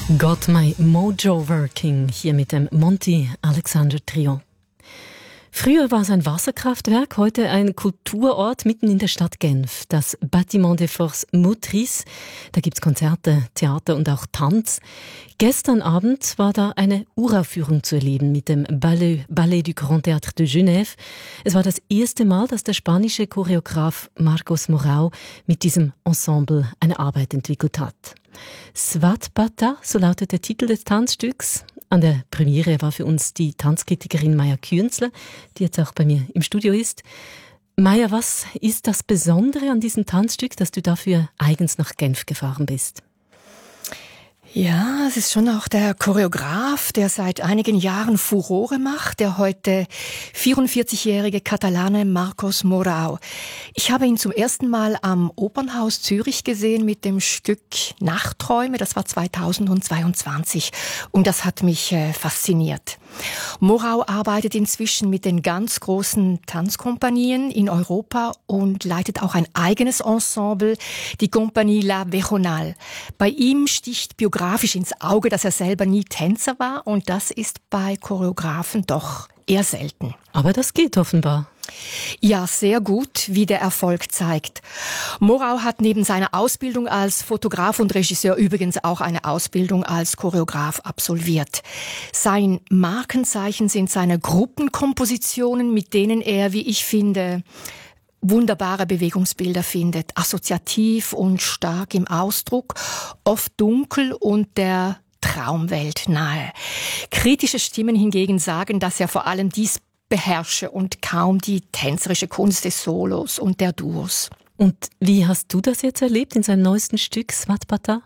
Got My Mojo Working, hier mit dem Monty Alexander Trio. Früher war es ein Wasserkraftwerk, heute ein Kulturort mitten in der Stadt Genf, das Bâtiment des Forces Motrices. Da gibt's Konzerte, Theater und auch Tanz. Gestern Abend war da eine Uraufführung zu erleben mit dem Ballet du Grand Théâtre de Genève. Es war das erste Mal, dass der spanische Choreograf Marcos Morau mit diesem Ensemble eine Arbeit entwickelt hat. Svat Bata, so lautet der Titel des Tanzstücks. An der Premiere war für uns die Tanzkritikerin Maja Künzler, die jetzt auch bei mir im Studio ist. Maja, was ist das Besondere an diesem Tanzstück, dass du dafür eigens nach Genf gefahren bist? Ja, es ist schon auch der Choreograf, der seit einigen Jahren Furore macht, der heute 44-jährige Katalane Marcos Morau. Ich habe ihn zum ersten Mal am Opernhaus Zürich gesehen mit dem Stück Nachtträume, das war 2022 und das hat mich fasziniert. Morau arbeitet inzwischen mit den ganz großen Tanzkompanien in Europa und leitet auch ein eigenes Ensemble, die Compagnie La Veronal. Bei ihm sticht biografisch ins Auge, dass er selber nie Tänzer war und das ist bei Choreografen doch eher selten. Aber das geht offenbar. Ja, sehr gut, wie der Erfolg zeigt. Morau hat neben seiner Ausbildung als Fotograf und Regisseur übrigens auch eine Ausbildung als Choreograf absolviert. Sein Markenzeichen sind seine Gruppenkompositionen, mit denen er, wie ich finde, wunderbare Bewegungsbilder findet, assoziativ und stark im Ausdruck, oft dunkel und der Traumwelt nahe. Kritische Stimmen hingegen sagen, dass er vor allem dies beherrsche und kaum die tänzerische Kunst des Solos und der Duos. Und wie hast du das jetzt erlebt in seinem neuesten Stück Svat Bata?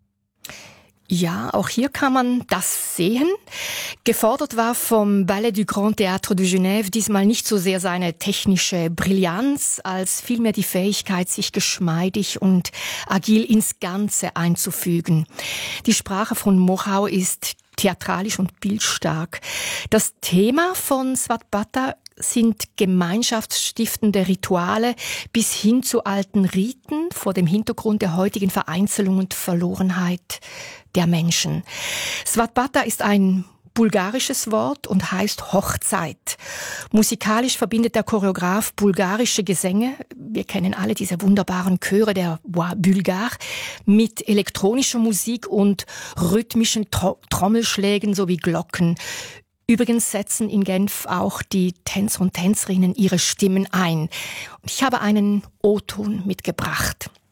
Ja, auch hier kann man das sehen. Gefordert war vom Ballet du Grand Théâtre de Genève diesmal nicht so sehr seine technische Brillanz, als vielmehr die Fähigkeit, sich geschmeidig und agil ins Ganze einzufügen. Die Sprache von Morau ist theatralisch und bildstark. Das Thema von Svat Bata sind gemeinschaftsstiftende Rituale bis hin zu alten Riten vor dem Hintergrund der heutigen Vereinzelung und Verlorenheit der Menschen. Svat Bata ist ein bulgarisches Wort und heißt Hochzeit. Musikalisch verbindet der Choreograf bulgarische Gesänge, wir kennen alle diese wunderbaren Chöre der Bois Bulgare, mit elektronischer Musik und rhythmischen Trommelschlägen sowie Glocken. Übrigens setzen in Genf auch die Tänzer und Tänzerinnen ihre Stimmen ein. Und ich habe einen O-Ton mitgebracht.